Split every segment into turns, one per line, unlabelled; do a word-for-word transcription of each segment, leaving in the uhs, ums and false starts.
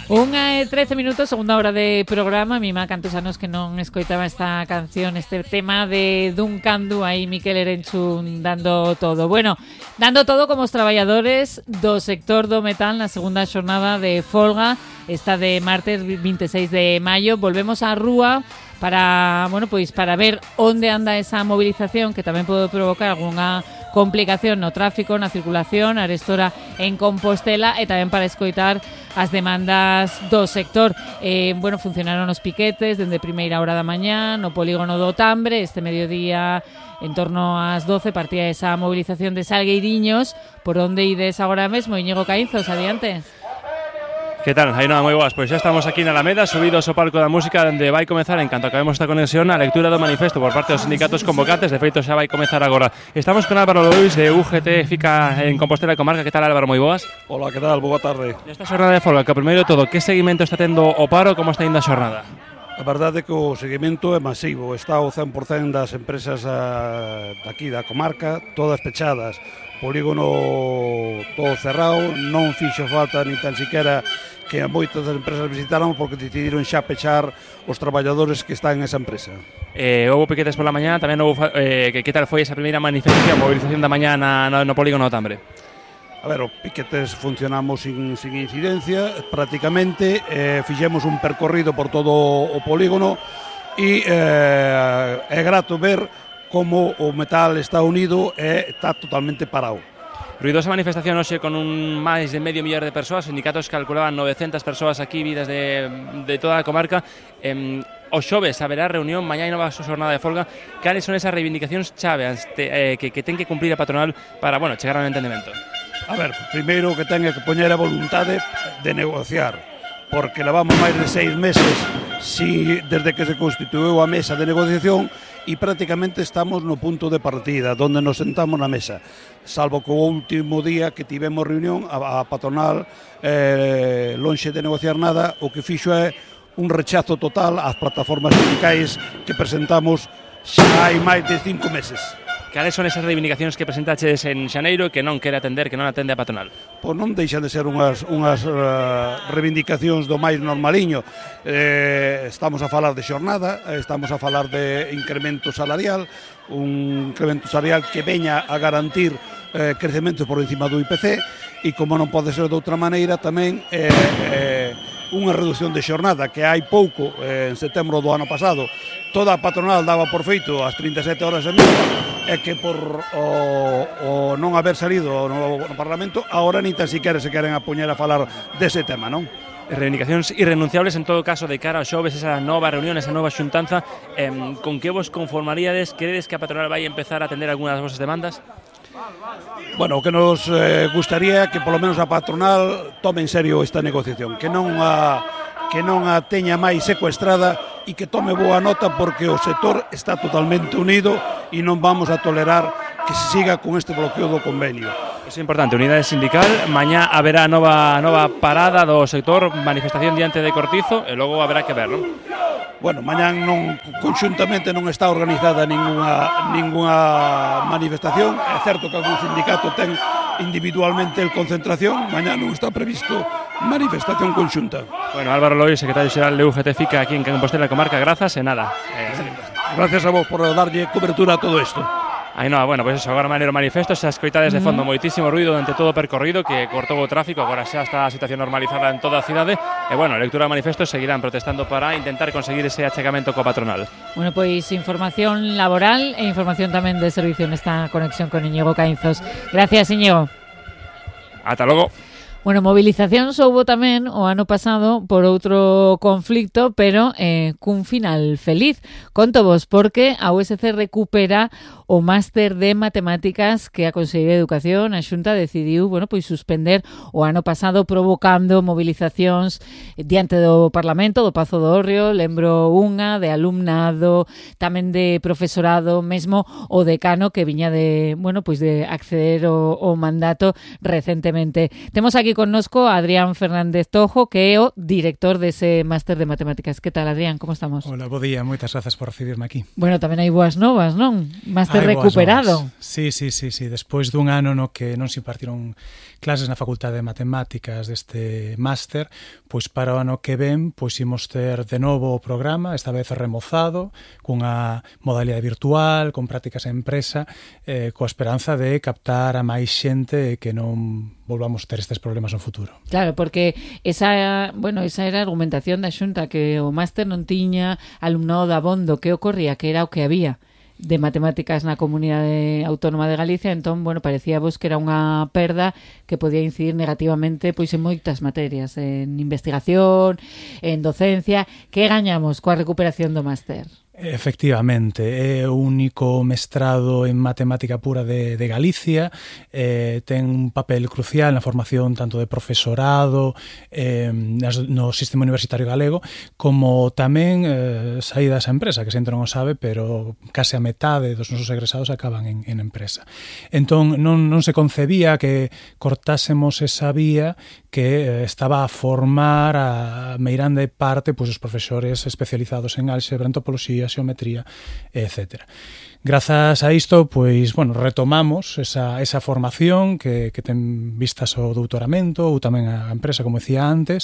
Unha e trece minutos, segunda hora de programa. Mima cantos anos que non escoitaba esta canción, este tema de Duncan Du, aí Miquel Erenchun dando todo. Bueno, dando todo como os traballadores do sector do metal na segunda xornada de folga, esta de martes vinte e seis de maio. Volvemos á rúa para, bueno, pois para ver onde anda esa movilización que tamén pode provocar algunha complicación no tráfico, na circulación, arestora en Compostela, e tamén para escoitar as demandas do sector. Eh, bueno, funcionaron os piquetes dende primeira hora da mañá no polígono do Tambre. Este mediodía, en torno ás doce, partía esa movilización de Salgueiriños. Por onde ides agora mesmo, Íñigo Caínzos? Adiante.
Que tal? Ainhoa, moi boas. Pois xa estamos aquí na Alameda, subidos ao palco da música, onde vai comezar, en canto acabemos esta conexión, a lectura do manifesto por parte dos sindicatos convocantes. De feito, xa vai comezar agora. Estamos con Álvaro Lois, de U G T FICA en Compostela e Comarca. Que tal, Álvaro? Moi boas.
Hola, que tal? Boa tarde.
Nesta xornada de folga, que primeiro de todo, que seguimento está tendo o paro, como está indo a xornada?
A verdade é que o seguimento é masivo. Está o cen por cento das empresas a, daqui da comarca, todas pechadas. Polígono todo cerrado, non fixo falta ni tan siquiera que moitas das empresas visitaron, porque decidiron xa pechar os traballadores que están en esa empresa.
Eh, houve piquetes pola mañá, tamén houve, eh, que, que tal foi esa primeira manifestación, movilización da mañá na, no, no polígono do Tambre?
A ver, os piquetes funcionamos sin, sin incidencia, prácticamente, eh, fixemos un percorrido por todo o polígono e eh, é grato ver como o metal está unido e está totalmente parado.
Ruidosa manifestación hoxe con un máis de medio millar de persoas. Os sindicatos calculaban novecentas persoas aquí, vidas de, de toda a comarca. Eh, o xoves haberá reunión, mañá hai nova xornada de folga. Cales son esas reivindicacións chave eh, que, que ten que cumplir a patronal para, bueno, chegar a un entendimento?
A ver, primeiro que ten que poñer a voluntade de negociar, porque levamos máis de seis meses si, desde que se constituiu a mesa de negociación, e prácticamente estamos no punto de partida, donde nos sentamos na mesa, salvo que o último día que tivemos reunión, a, a patronal, eh, lonxe de negociar nada, o que fixo é un rechazo total ás plataformas sindicais que presentamos xa hai máis de cinco meses.
Cales son esas reivindicacións que presentaches en xaneiro que non quere atender, que non atende a patronal?
Pois non deixan de ser unhas, unhas uh, reivindicacións do máis normaliño. Eh, estamos a falar de xornada, estamos a falar de incremento salarial, un incremento salarial que veña a garantir eh, crecemento por encima do I P C, e como non pode ser de outra maneira, tamén eh, eh, unha reducción de xornada que hai pouco, eh, en setembro do ano pasado, toda a patronal daba por feito as trinta e sete horas e media, é que por o, o non haber salido no, no Parlamento, agora ni tan siquiera se queren a poñer a falar dese tema, non?
Reivindicacións irrenunciables en todo caso de cara ao xoves, esa nova reunión, esa nova xuntanza. Eh, con que vos conformaríades? Credes que a patronal vai empezar a atender algunhas das vosas demandas?
Bueno, o que nos eh, gustaría que polo menos a patronal tome en serio esta negociación, que non a, que non a teña máis secuestrada e que tome boa nota, porque o sector está totalmente unido e non vamos a tolerar que se siga con este bloqueo do convenio.
Iso é importante, unidade sindical. Mañá haberá nova nova parada do sector, manifestación diante de Cortizo, e logo haberá que ver, non?
Bueno, mañá non, conxuntamente non está organizada ninguna, ninguna manifestación. É certo que algún sindicato ten individualmente el concentración, mañá non está previsto manifestación conxunta.
Bueno, Álvaro Lois, secretario xeral de U G T FICA aquí en Compostela, Comarca, grazas e nada. Eh,
Gracias a vos por darlle cobertura a todo isto.
Aí non, bueno, pois pues eso, agora maneiro manifesto, xa escoitades de fondo moitísimo ruido durante todo o percorrido que cortou o tráfico, agora xa está a situación normalizada en toda a cidade, e bueno, a lectura do manifesto seguirán protestando para intentar conseguir ese achegamento coa patronal.
Bueno, pois información laboral e información tamén de servicio nesta conexión con Íñigo Caínzos. Gracias, Íñigo.
Ata logo.
Bueno, movilizacións houbo tamén o ano pasado por outro conflicto, pero eh, cun final feliz. Conto vos porque a U S C recupera o máster de matemáticas que a Consellería de Educación, a Xunta, decidiu, bueno, pois suspender o ano pasado, provocando movilizacións diante do Parlamento, do Pazo do Hórreo, lembro unha de alumnado, tamén de profesorado, mesmo o decano que viña de, bueno, pois de acceder ao, ao mandato recentemente. Temos aquí connosco a Adrián Fernández Tojo, que é o director dese máster de matemáticas. Que tal, Adrián? Como estamos?
Hola, bo día, moitas grazas por recibirme aquí.
Bueno, tamén hai boas novas, non? Máster máster recuperado.
Sí, sí, sí, sí. Despois dun ano no que non se impartiron clases na Facultade de Matemáticas deste máster, pois para o ano que ven, pois imos ter de novo o programa, esta vez remozado, cunha modalidade virtual, con prácticas en empresa, eh, coa esperanza de captar a máis xente e que non volvamos ter estes problemas no futuro.
Claro, porque esa, bueno, esa era a argumentación da Xunta, que o máster non tiña alumnado dabondo. Que ocorría? Que era o que había de matemáticas na Comunidade Autónoma de Galicia, entón, bueno, parecía vos que era unha perda que podía incidir negativamente pois en moitas materias, en investigación, en docencia. Que gañamos coa recuperación do máster?
Efectivamente, é o único mestrado en matemática pura de, de Galicia, eh, ten un papel crucial na formación tanto de profesorado eh, no sistema universitario galego, como tamén eh, saídas a empresa, que sempre non o sabe, pero case a metade dos nosos egresados acaban en, en empresa. Entón, non, non se concebía que cortásemos esa vía que eh, estaba a formar a meirande parte pois, os profesores especializados en álgebra, en topoloxía, xeometría, etcétera. Grazas a isto, pois, bueno, retomamos esa, esa formación que, que ten vistas ao doutoramento ou tamén a empresa, como decía antes,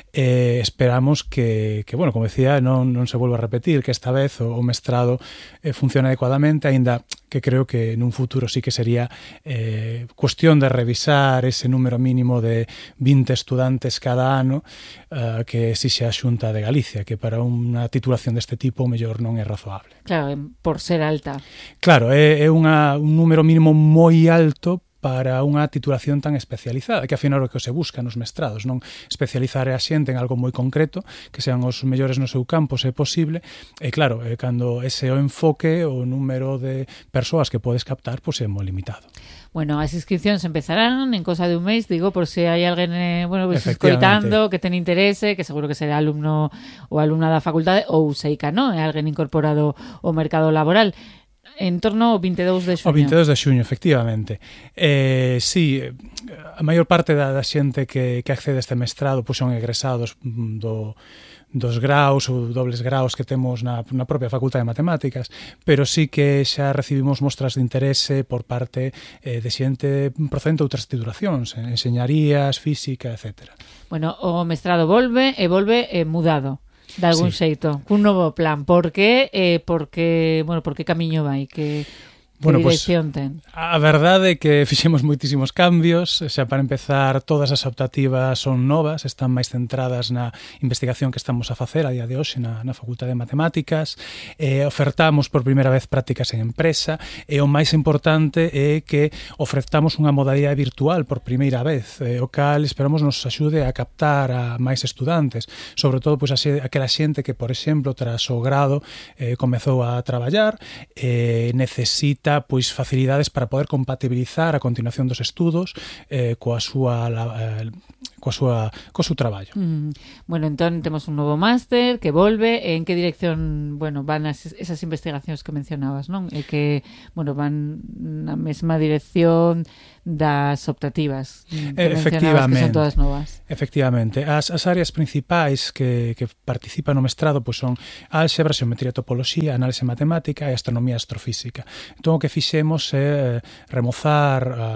e esperamos que, que bueno, como decía, non, non se volva a repetir, que esta vez o, o mestrado eh, funcione adecuadamente, aínda que creo que nun futuro sí que sería eh, cuestión de revisar ese número mínimo de vinte estudantes cada ano eh, que exixe a Xunta de Galicia, que para unha titulación deste tipo mellor non é razoable.
Claro, por ser alta.
Claro, é, é unha, un número mínimo moi alto para unha titulación tan especializada, que afinal é o que se busca nos mestrados, non especializar a xente en algo moi concreto, que sean os mellores no seu campo, se é posible, e claro, é cando ese o enfoque, o número de persoas que podes captar, pois é moi limitado.
Bueno, as inscripcións empezarán en cosa de un mes, digo, por se hai alguén, eh, bueno, pues, escoitando, que ten interese, que seguro que será alumno ou alumna da facultade, ou seica, non? É alguén incorporado ao mercado laboral. En torno ao vinte e dous de xuño.
O vinte e dous de xuño, efectivamente. Eh, sí, a maior parte da, da xente que, que accede a este mestrado pois son egresados do, dos graus ou dobles graus que temos na, na propia Facultade de Matemáticas, pero sí que xa recibimos mostras de interese por parte eh, de xente procedente de outras titulacións, enseñarías, física, etcétera.
Bueno, o mestrado volve e volve eh, mudado. De algún sí. xeito, cun novo plan. Por que? Eh, porque, bueno, por que camiño vai? Que, que bueno, dirección pues, ten?
A verdade é que fixemos moitísimos cambios. Xa para empezar, todas as optativas son novas, están máis centradas na investigación que estamos a facer a día de hoxe na, na Facultade de Matemáticas. Eh, ofertamos por primeira vez prácticas en empresa e o máis importante é que ofertamos unha modalidade virtual por primeira vez, eh, o cal esperamos nos axude a captar a máis estudantes, sobre todo pois, a xe, aquela xente que, por exemplo, tras o grado eh, comezou a traballar, eh, necesita pois facilidades para poder compatibilizar a continuación dos estudos eh, coa súa eh, coa súa co seu traballo.
Mm. Bueno, entón temos un novo máster que volve. En que dirección, bueno, van as, esas investigacións que mencionabas, non? E que, bueno, van na mesma dirección das optativas que mencionabas, que son todas novas.
Efectivamente. As, as áreas principais que, que participan no mestrado pois son álgebra, xeometría, topoloxía, análise matemática e astronomía astrofísica. Entón, o que fixemos é remozar a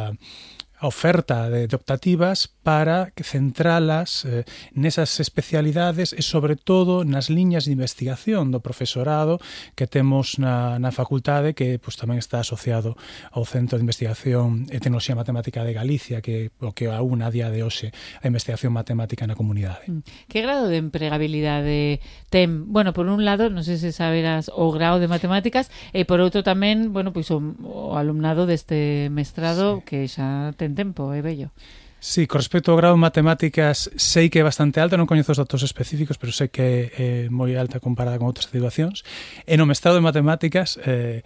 a oferta de, de optativas para centralas eh, nesas especialidades e, sobre todo, nas liñas de investigación do profesorado que temos na, na facultade, que pues, tamén está asociado ao Centro de Investigación e Tecnoloxía Matemática de Galicia, que o que aúna a día de hoxe a investigación matemática na comunidade.
Que grado de empregabilidade ten? Bueno, por un lado, non sei se saberás o grado de matemáticas, e por outro tamén, bueno, pois o, o alumnado deste mestrado, sí, que xa ten tempo, é bello.
Sí, con respecto ao grado de matemáticas sei que é bastante alta, non coñezo os datos específicos, pero sei que é moi alta comparada con outras titulacións. E no mestrado de matemáticas eh,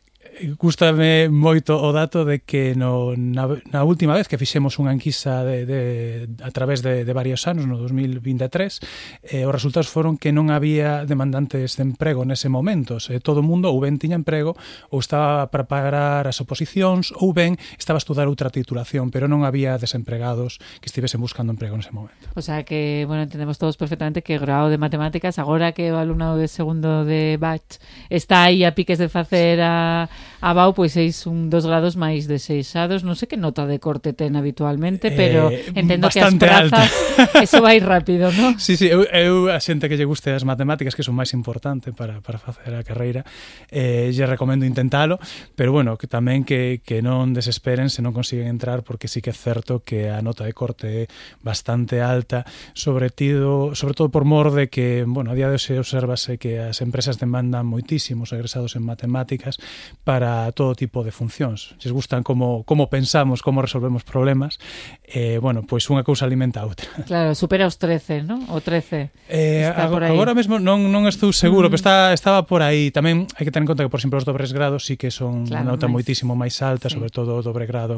gústame moito o dato de que no, na, na última vez que fixemos unha enquisa de, de, a través de, de varios anos, no dos mil vinte e tres, eh, os resultados foron que non había demandantes de emprego nese momento. Se todo o mundo ou ben tiña emprego ou estaba a preparar as oposicións ou ben estaba a estudar outra titulación, pero non había desempregados que estivesen buscando emprego nese momento.
O sea que, bueno, entendemos todos perfectamente que o grado de matemáticas, agora que o alumnado de segundo de batch está aí a piques de facer a abao, pois seis un dos grados máis deseixados. Non sei que nota de corte ten habitualmente, pero
eh,
entendo que as
alta.
prazas eso vai rápido, non?
Sí, sí, eu, eu a xente que lle guste as matemáticas, que son máis importante para, para facer a carreira, eh, lle recomendo intentalo, pero bueno, que tamén que, que non desesperen se non consiguen entrar, porque sí que é certo que a nota de corte é bastante alta, sobre todo, sobre todo por mor de que, bueno, a día de hoxe observase que as empresas demandan moitísimos egresados en matemáticas para todo tipo de funcións. Lles gustan como, como pensamos, como resolvemos problemas, e, eh, bueno, pois unha cousa alimenta a outra.
Claro, supera os trece, non? O trece.
Eh, agora, agora mesmo non, non estou seguro, mm. pero está, estaba por aí. Tamén hai que tener en conta que, por exemplo, os dobres grados sí que son claro, unha nota máis, moitísimo máis alta, sí. Sobre todo o dobre grado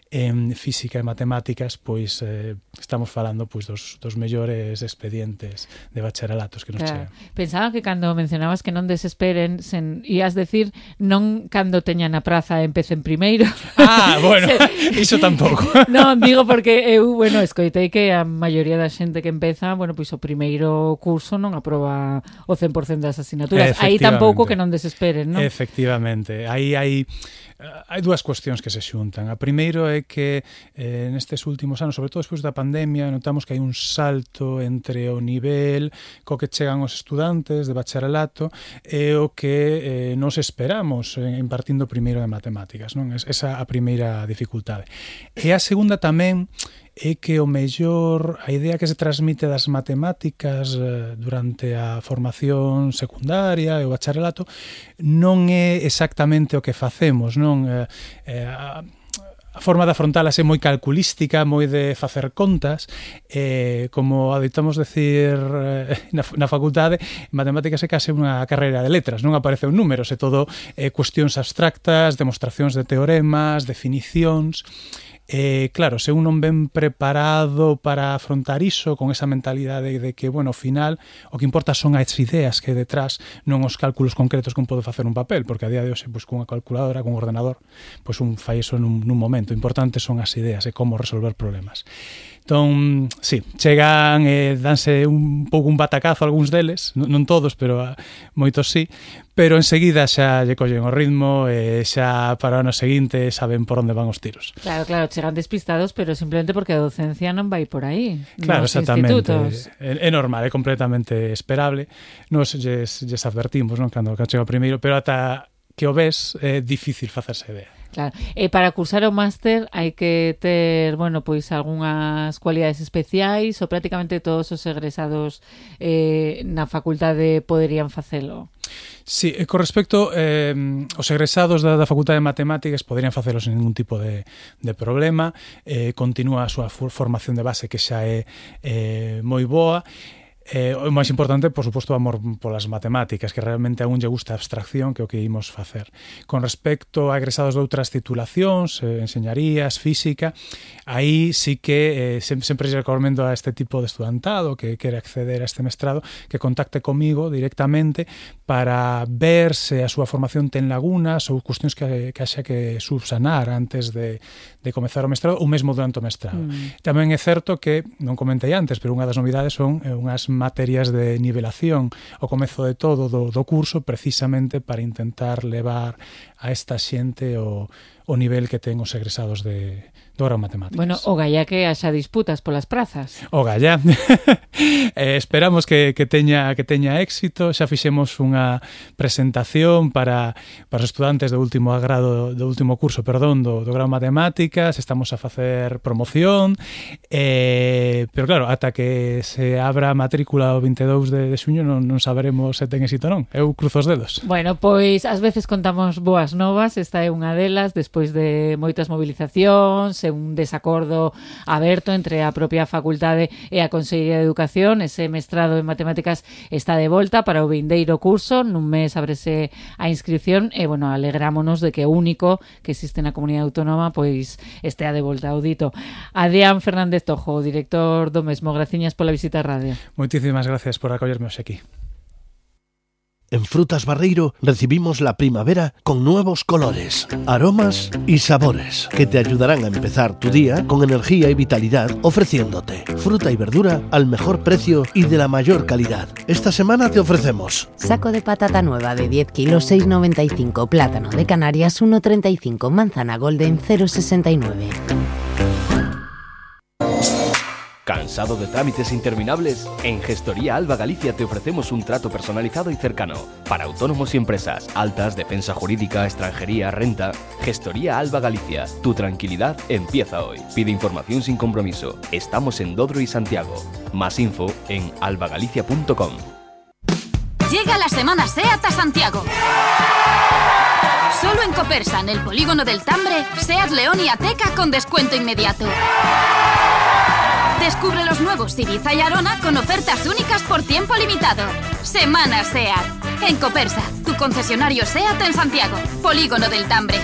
en física e matemáticas, pois eh, estamos falando pois dos, dos mellores expedientes de bacharelatos que nos
claro.
chegan.
Pensaba que cando mencionabas que non desesperen, sen, ias decir non cando teñan a praza empecen primeiro.
Ah, bueno, iso tampouco.
Non, digo porque eu, bueno, escoitei que a maioría da xente que empeza, bueno, pois o primeiro curso non aproba o cen por cento das asignaturas. Aí tampouco que non desesperen, non?
Efectivamente. Aí hai hai dúas cuestións que se xuntan. A primeiro é que eh, nestes últimos anos, sobre todo despois da pandemia, notamos que hai un salto entre o nivel co que chegan os estudantes de bacharelato e o que eh, nos esperamos eh, impartindo primeiro de matemáticas, non? Esa a primeira dificultade. E a segunda tamén é que o mellor a idea que se transmite das matemáticas eh, durante a formación secundaria e o bacharelato non é exactamente o que facemos, non? Eh, eh, a, a forma de afrontalas é moi calculística, moi de facer contas, eh, como adoitamos decir eh, na, na facultade, matemáticas é case unha carreira de letras, non aparece un número, é todo eh, cuestións abstractas, demostracións de teoremas, definicións. Eh, claro, se un non ben preparado para afrontar iso con esa mentalidade de que, bueno, ao final o que importa son as ideas que hai detrás, non os cálculos concretos que un pode facer un papel, porque a día de hoxe, pois, cunha calculadora, cun ordenador, pois un fai iso nun, nun momento. O importante son as ideas e como resolver problemas. Entón, sí, chegan e eh, danse un pouco un batacazo a algúns deles, non, non todos, pero a, moitos sí, pero enseguida xa lle collen o ritmo e xa para o ano seguinte saben por onde van os tiros.
Claro, claro, chegan despistados, pero simplemente porque a docencia non vai por aí.
Claro, exactamente. É, é normal, é completamente esperable. Nos lles, lles advertimos, non, cando, cando chega o primeiro, pero ata que o ves é difícil facerse idea.
Claro. E para cursar o máster hai que ter, bueno, pois algunhas cualidades especiais ou prácticamente todos os egresados eh, na facultade poderían facelo?
Sí, con respecto eh, os egresados da, da Facultade de Matemáticas poderían facelo sen ningún tipo de, de problema, eh, continúa a súa formación de base que xa é eh, moi boa. Eh, o máis importante, por suposto, o amor polas matemáticas, que realmente a un lle gusta a abstracción, que é o que imos facer. Con respecto a egresados de outras titulacións, eh, enseñarías, física, aí sí que eh, sempre lle recomendo a este tipo de estudantado que quere acceder a este mestrado que contacte comigo directamente para ver se a súa formación ten lagunas ou cuestións que, que haxa que subsanar antes de, de comezar o mestrado ou mesmo durante o mestrado. Mm. Tamén é certo que, non comentei antes, pero unha das novidades son eh, unhas materias de nivelación ao comezo de todo do, do curso, precisamente para intentar levar a esta xente o, o nivel que ten os egresados de, do grau matemáticas.
Bueno, o galla que haxa disputas polas prazas.
O galla. eh, esperamos que, que teña que teña éxito. Xa fixemos unha presentación para, para os estudantes do último grado, do último curso, perdón, do, do grau matemáticas. Estamos a facer promoción, eh, pero claro, ata que se abra a matrícula o vinte e dous de, de xuño non, non saberemos se ten éxito ou non. Eu cruzo os dedos.
Bueno, pois ás veces contamos boas novas, esta é unha delas, despois de moitas movilizacións, un desacordo aberto entre a propia facultade e a Consellería de Educación. Ese mestrado en matemáticas está de volta para o vindeiro curso, nun mes ábrese a inscripción e, bueno, alegrámonos de que o único que existe na comunidade autónoma pois estea de volta ao dito. Adrián Fernández Tojo, director do mesmo, graciñas pola visita á radio.
Moitísimas gracias por acollerme hoxe aquí.
En Frutas Barreiro recibimos la primavera con nuevos colores, aromas y sabores que te ayudarán a empezar tu día con energía y vitalidad, ofreciéndote fruta y verdura al mejor precio y de la mayor calidad. Esta semana te ofrecemos
saco de patata nueva de diez kilos, seis noventa y cinco, plátano de Canarias uno treinta y cinco, manzana golden cero sesenta y nueve.
¿Cansado de trámites interminables? En Gestoría Alba Galicia te ofrecemos un trato personalizado y cercano para autónomos y empresas, altas, defensa jurídica, extranjería, renta. Gestoría Alba Galicia, tu tranquilidad empieza hoy. Pide información sin compromiso. Estamos en Dodro y Santiago. Más info en albagalicia punto com.
Llega la semana SEAT a Santiago. Solo en Copersa, en el polígono del Tambre, SEAT León y Ateca con descuento inmediato. Descubre los nuevos Ibiza y Arona con ofertas únicas por tiempo limitado. Semana SEAT. En Copersa, tu concesionario SEAT en Santiago. Polígono del Tambre.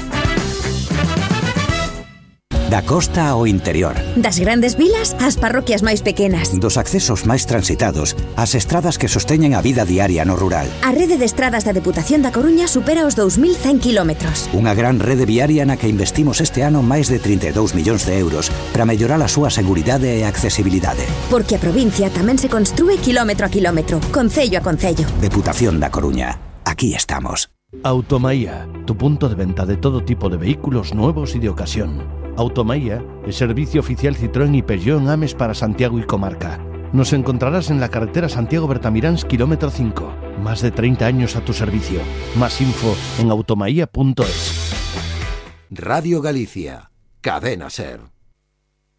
Da costa ao interior.
Das grandes vilas ás parroquias máis pequenas.
Dos accesos máis transitados ás estradas que sosteñen a vida diaria no rural.
A rede de estradas da Deputación da Coruña supera os dous mil cen kilómetros.
Unha gran rede viaria na que investimos este ano máis de trinta e dous millóns de euros para mellorar a súa seguridade e accesibilidade.
Porque a provincia tamén se construe kilómetro a kilómetro, concello a concello.
Deputación da Coruña. Aquí estamos.
Automaía, tu punto de venta de todo tipo de vehículos nuevos y de ocasión. Automaía, el servicio oficial Citroën y Peugeot en Ames para Santiago y comarca. Nos encontrarás en la carretera Santiago-Bertamiráns, kilómetro cinco. Más de treinta años a tu servicio. Más info en automaía punto es.
Radio Galicia, Cadena SER.